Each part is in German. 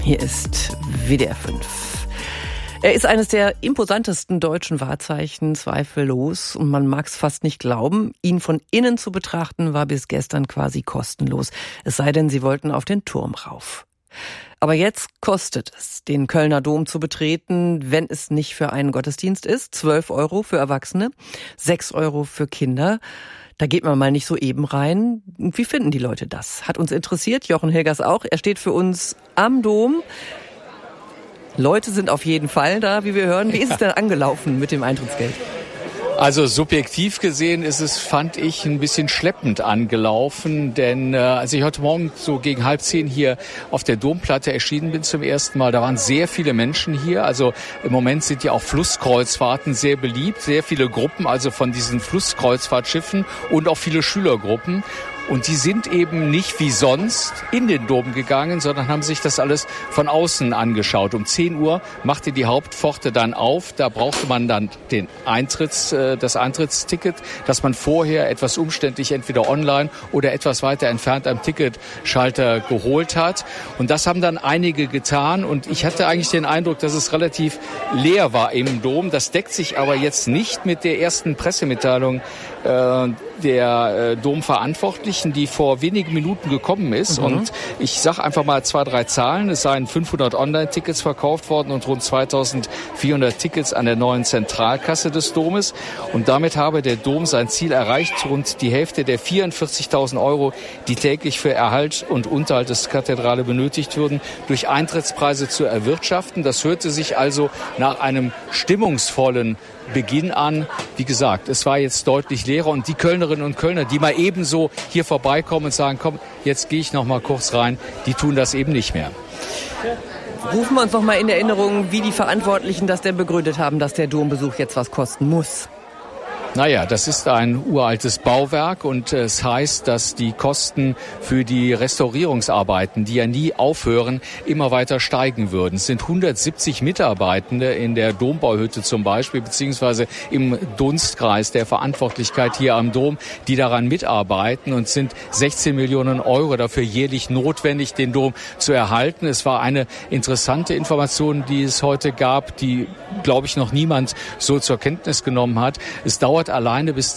Hier ist WDR 5. Er ist eines der imposantesten deutschen Wahrzeichen, zweifellos. Und man mag es fast nicht glauben, ihn von innen zu betrachten, war bis gestern quasi kostenlos. Es sei denn, Sie wollten auf den Turm rauf. Aber jetzt kostet es, den Kölner Dom zu betreten, wenn es nicht für einen Gottesdienst ist. 12 € für Erwachsene, 6 € für Kinder. Da geht man mal nicht so eben rein. Wie finden die Leute das? Hat uns interessiert, Jochen Hilgers auch. Er steht für uns am Dom. Leute sind auf jeden Fall da, wie wir hören. Wie ist es denn angelaufen mit dem Eintrittsgeld? Also subjektiv gesehen ist es, fand ich, ein bisschen schleppend angelaufen, denn als ich heute Morgen so gegen 9:30 hier auf der Domplatte erschienen bin zum ersten Mal, da waren sehr viele Menschen hier. Also im Moment sind ja auch Flusskreuzfahrten sehr beliebt, sehr viele Gruppen, also von diesen Flusskreuzfahrtschiffen und auch viele Schülergruppen. Und die sind eben nicht wie sonst in den Dom gegangen, sondern haben sich das alles von außen angeschaut. Um 10 Uhr machte die Hauptpforte dann auf. Da brauchte man dann das Eintrittsticket, das man vorher etwas umständlich entweder online oder etwas weiter entfernt am Ticketschalter geholt hat. Und das haben dann einige getan. Und ich hatte eigentlich den Eindruck, dass es relativ leer war im Dom. Das deckt sich aber jetzt nicht mit der ersten Pressemitteilung der Domverantwortlichen, die vor wenigen Minuten gekommen ist. Und ich sage einfach mal 2, 3 Zahlen. Es seien 500 Online-Tickets verkauft worden und rund 2400 Tickets an der neuen Zentralkasse des Domes. Und damit habe der Dom sein Ziel erreicht, rund die Hälfte der 44.000 €, die täglich für Erhalt und Unterhalt des Kathedrale benötigt würden, durch Eintrittspreise zu erwirtschaften. Das hörte sich also nach einem stimmungsvollen Beginn an. Wie gesagt, es war jetzt deutlich leerer und die Kölnerinnen und Kölner, die mal ebenso hier vorbeikommen und sagen, komm, jetzt gehe ich noch mal kurz rein, die tun das eben nicht mehr. Rufen wir uns noch mal in Erinnerung, wie die Verantwortlichen das denn begründet haben, dass der Dombesuch jetzt was kosten muss. Naja, das ist ein uraltes Bauwerk und es heißt, dass die Kosten für die Restaurierungsarbeiten, die ja nie aufhören, immer weiter steigen würden. Es sind 170 Mitarbeitende in der Dombauhütte zum Beispiel, beziehungsweise im Dunstkreis der Verantwortlichkeit hier am Dom, die daran mitarbeiten, und sind 16 Millionen € dafür jährlich notwendig, den Dom zu erhalten. Es war eine interessante Information, die es heute gab, die, glaube ich, noch niemand so zur Kenntnis genommen hat. Es dauert alleine bis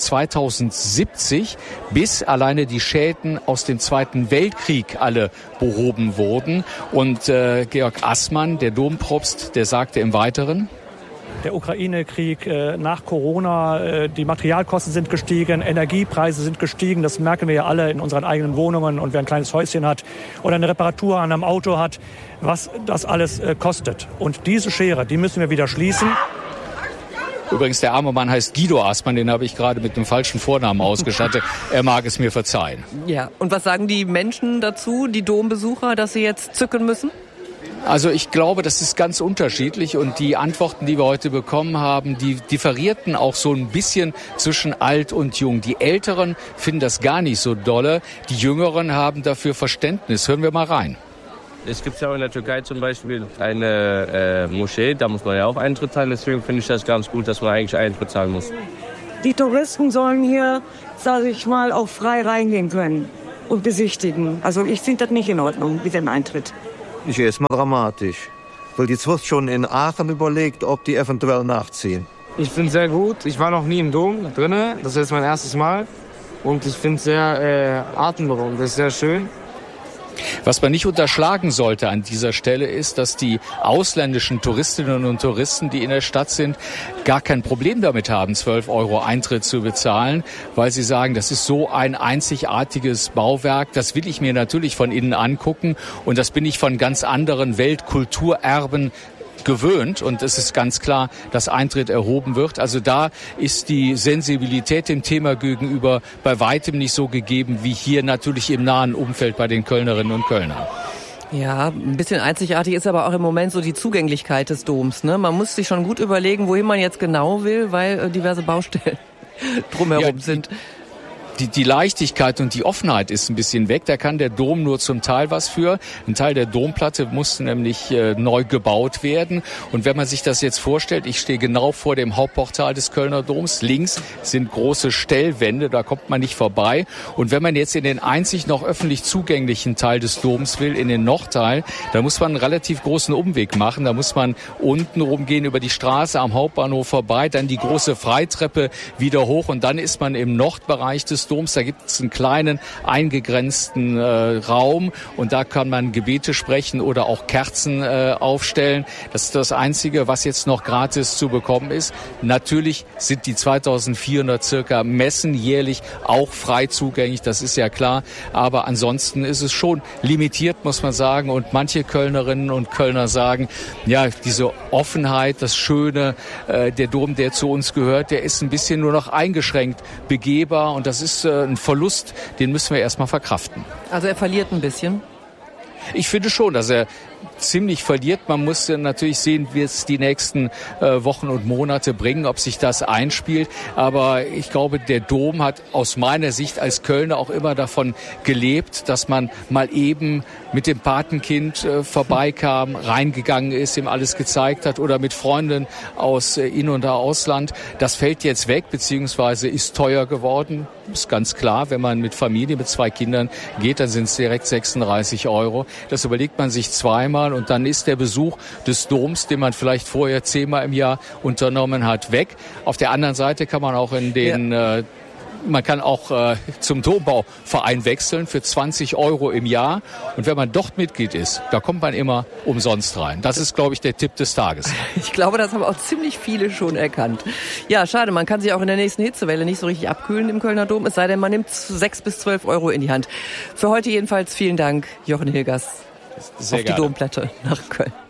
2070, bis alleine die Schäden aus dem Zweiten Weltkrieg alle behoben wurden. Und Georg Assmann, der Dompropst, der sagte im Weiteren: Der Ukraine-Krieg nach Corona, die Materialkosten sind gestiegen, Energiepreise sind gestiegen. Das merken wir ja alle in unseren eigenen Wohnungen. Und wer ein kleines Häuschen hat oder eine Reparatur an einem Auto hat, was das alles kostet. Und diese Schere, die müssen wir wieder schließen. Übrigens, der arme Mann heißt Guido Assmann, den habe ich gerade mit einem falschen Vornamen ausgestattet. Er mag es mir verzeihen. Ja, und was sagen die Menschen dazu, die Dombesucher, dass sie jetzt zücken müssen? Also ich glaube, das ist ganz unterschiedlich, und die Antworten, die wir heute bekommen haben, die differierten auch so ein bisschen zwischen alt und jung. Die Älteren finden das gar nicht so dolle, die Jüngeren haben dafür Verständnis. Hören wir mal rein. Es gibt ja auch in der Türkei zum Beispiel eine Moschee, da muss man ja auch Eintritt zahlen. Deswegen finde ich das ganz gut, dass man eigentlich Eintritt zahlen muss. Die Touristen sollen hier, sage ich mal, auch frei reingehen können und besichtigen. Also ich finde das nicht in Ordnung mit dem Eintritt. Ich sehe es mal dramatisch. Weil jetzt wird schon in Aachen überlegt, ob die eventuell nachziehen. Ich finde es sehr gut. Ich war noch nie im Dom drinne. Das ist jetzt mein erstes Mal. Und ich finde es sehr atemberaubend. Das ist sehr schön. Was man nicht unterschlagen sollte an dieser Stelle ist, dass die ausländischen Touristinnen und Touristen, die in der Stadt sind, gar kein Problem damit haben, 12 € Eintritt zu bezahlen, weil sie sagen, das ist so ein einzigartiges Bauwerk, das will ich mir natürlich von innen angucken, und das bin ich von ganz anderen Weltkulturerben gewöhnt, und es ist ganz klar, dass Eintritt erhoben wird. Also da ist die Sensibilität dem Thema gegenüber bei weitem nicht so gegeben wie hier natürlich im nahen Umfeld bei den Kölnerinnen und Kölnern. Ja, ein bisschen einzigartig ist aber auch im Moment so die Zugänglichkeit des Doms, ne? Man muss sich schon gut überlegen, wohin man jetzt genau will, weil diverse Baustellen drumherum sind. die Leichtigkeit und die Offenheit ist ein bisschen weg. Da kann der Dom nur zum Teil was für. Ein Teil der Domplatte muss nämlich neu gebaut werden. Und wenn man sich das jetzt vorstellt, ich stehe genau vor dem Hauptportal des Kölner Doms. Links sind große Stellwände, da kommt man nicht vorbei. Und wenn man jetzt in den einzig noch öffentlich zugänglichen Teil des Doms will, in den Nordteil, da muss man einen relativ großen Umweg machen. Da muss man unten rumgehen über die Straße am Hauptbahnhof vorbei, dann die große Freitreppe wieder hoch und dann ist man im Nordbereich des Doms. Da gibt es einen kleinen eingegrenzten Raum und da kann man Gebete sprechen oder auch Kerzen aufstellen. Das ist das Einzige, was jetzt noch gratis zu bekommen ist. Natürlich sind die 2400 circa Messen jährlich auch frei zugänglich, das ist ja klar. Aber ansonsten ist es schon limitiert, muss man sagen. Und manche Kölnerinnen und Kölner sagen, ja, diese Offenheit, das Schöne, der Dom, der zu uns gehört, der ist ein bisschen nur noch eingeschränkt begehbar und das ist ein Verlust, den müssen wir erstmal verkraften. Also er verliert ein bisschen? Ich finde schon, dass er ziemlich verliert. Man muss natürlich sehen, wie es die nächsten Wochen und Monate bringen, ob sich das einspielt. Aber ich glaube, der Dom hat aus meiner Sicht als Kölner auch immer davon gelebt, dass man mal eben mit dem Patenkind vorbeikam, reingegangen ist, ihm alles gezeigt hat oder mit Freunden aus In- und Ausland. Das fällt jetzt weg, beziehungsweise ist teuer geworden. Ist ganz klar, wenn man mit Familie, mit 2 Kindern geht, dann sind es direkt 36 €. Das überlegt man sich zweimal und dann ist der Besuch des Doms, den man vielleicht vorher 10-mal im Jahr unternommen hat, weg. Auf der anderen Seite kann man auch man kann auch zum Dombauverein wechseln für 20 € im Jahr. Und wenn man dort Mitglied ist, da kommt man immer umsonst rein. Das ist, glaube ich, der Tipp des Tages. Ich glaube, das haben auch ziemlich viele schon erkannt. Ja, schade, man kann sich auch in der nächsten Hitzewelle nicht so richtig abkühlen im Kölner Dom. Es sei denn, man nimmt 6 bis 12 € in die Hand. Für heute jedenfalls vielen Dank, Jochen Hilgers, Sehr auf gerne. die Domplatte nach Köln.